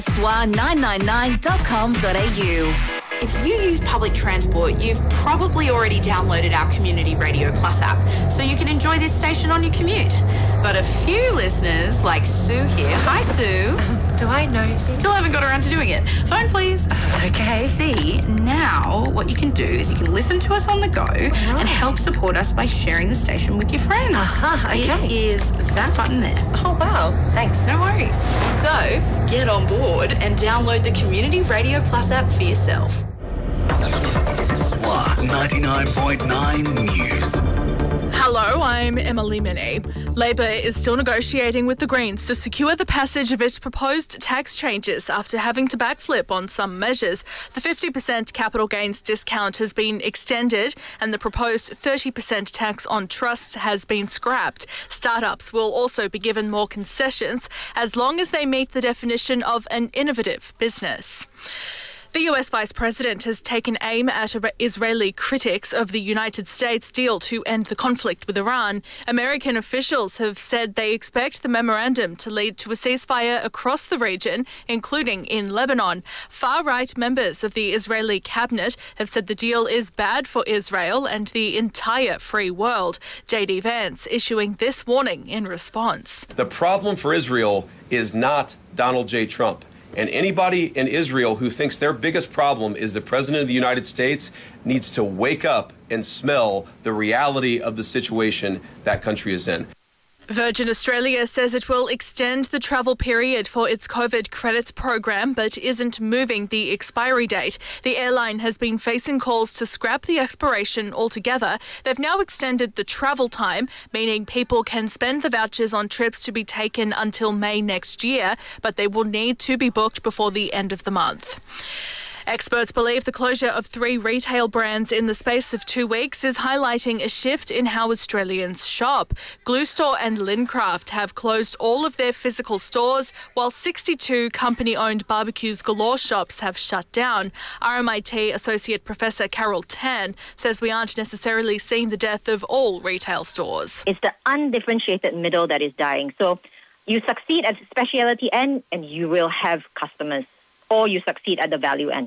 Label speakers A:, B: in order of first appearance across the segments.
A: swa999.com.au.
B: If you use public transport, you've probably already downloaded our Community Radio Plus app, so you can enjoy this station on your commute. But a few listeners, like Sue here, hi Sue.
C: Do I know?
B: Still haven't got around to doing it. Phone please.
C: Okay.
B: See, now what you can do is you can listen to us on the go and help support us by sharing the station with your friends.
C: Okay.
B: It is that button there.
C: Oh, wow. Thanks.
B: No worries. So, get on board and download the Community Radio Plus app for yourself.
D: SWA 99.9 News.
E: Hello, I'm Emily Minnie. Labor is still negotiating with the Greens to secure the passage of its proposed tax changes after having to backflip on some measures. The 50% capital gains discount has been extended and the proposed 30% tax on trusts has been scrapped. Startups will also be given more concessions as long as they meet the definition of an innovative business. The US Vice President has taken aim at Israeli critics of the United States deal to end the conflict with Iran. American officials have said they expect the memorandum to lead to a ceasefire across the region, including in Lebanon. Far-right members of the Israeli cabinet have said the deal is bad for Israel and the entire free world. J.D. Vance issuing this warning in response.
F: The problem for Israel is not Donald J. Trump. And anybody in Israel who thinks their biggest problem is the President of the United States needs to wake up and smell the reality of the situation that country is in.
E: Virgin Australia says it will extend the travel period for its COVID credits program but isn't moving the expiry date. The airline has been facing calls to scrap the expiration altogether. They've now extended the travel time, meaning people can spend the vouchers on trips to be taken until May next year, but they will need to be booked before the end of the month. Experts believe the closure of 3 retail brands in the space of 2 weeks is highlighting a shift in how Australians shop. Glue Store and Lincraft have closed all of their physical stores, while 62 company-owned Barbecues Galore shops have shut down. RMIT Associate Professor Carol Tan says we aren't necessarily seeing the death of all retail stores.
G: It's the undifferentiated middle that is dying. So you succeed at the specialty end and you will have customers, or you succeed at the value end.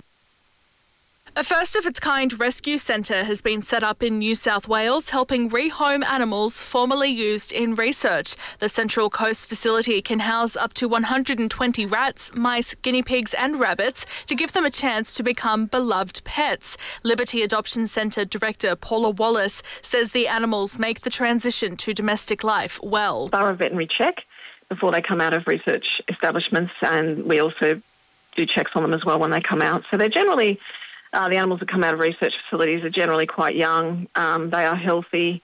E: A first-of-its-kind rescue centre has been set up in New South Wales, helping rehome animals formerly used in research. The Central Coast facility can house up to 120 rats, mice, guinea pigs and rabbits to give them a chance to become beloved pets. Liberty Adoption Centre Director Paula Wallace says the animals make the transition to domestic life well.
H: Thorough veterinary check before they come out of research establishments, and we also do checks on them as well when they come out. So they're generally... the animals that come out of research facilities are generally quite young. They are healthy.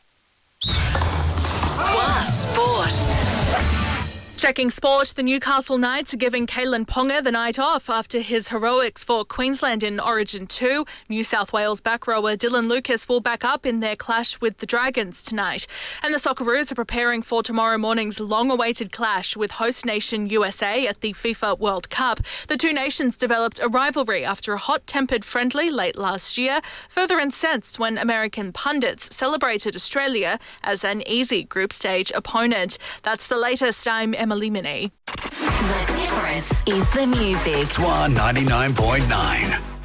A: SWA Sport.
E: Checking sport, the Newcastle Knights are giving Kalen Ponga the night off after his heroics for Queensland in Origin 2. New South Wales back rower Dylan Lucas will back up in their clash with the Dragons tonight. And the Socceroos are preparing for tomorrow morning's long-awaited clash with host nation USA at the FIFA World Cup. The two nations developed a rivalry after a hot-tempered friendly late last year, further incensed when American pundits celebrated Australia as an easy group stage opponent. That's the latest. I'm Emily Minnie.
A: The difference is the music.
D: SWA 99.9.